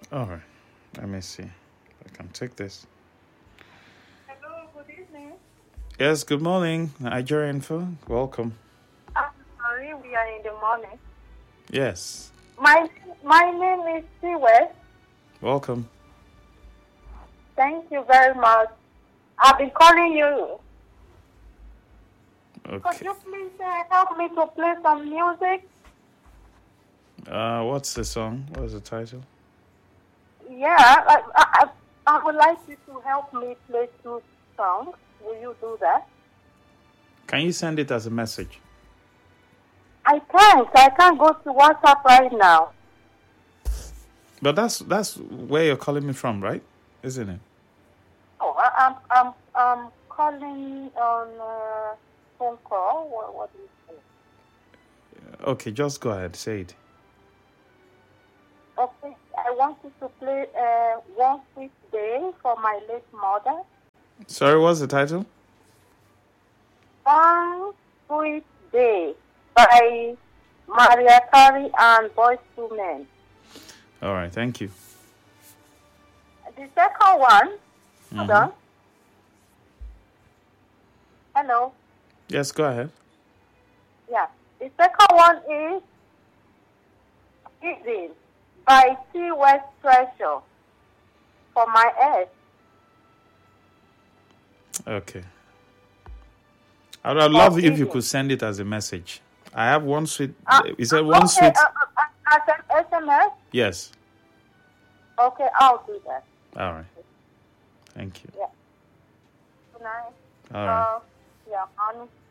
All right. Let me see. I can take this. Hello, good evening. Yes, good morning, Nigeria Info. Welcome. I'm sorry, we are in the morning. Yes. My name is Siwes. Welcome. Thank you very much. I've been calling you. Could Okay. you please help me to play some music? What's the song? What's the title? Yeah, I would like you to help me play 2 songs. Will you do that? Can you send it as a message? I can't go to WhatsApp right now. But that's where you're calling me from, right? Isn't it? Oh, I'm calling on phone call. What do you say? Okay, just go ahead. Say it. Okay, I want you to play One Sweet Day for my late mother. Sorry, what's the title? One Sweet Day by Maria Carey and Boyz II Men. All right, thank you. The second one, hold on. Hello. Yes, go ahead. Yeah. The second one is Giving by T. West Treasure for my ex. Okay. I'd love if you could send it as a message. I have one sweet. You said one sweet. As an SMS? Yes. Okay, I'll do that. All right. Thank you. Yeah. Good night. All right. Yeah, honey.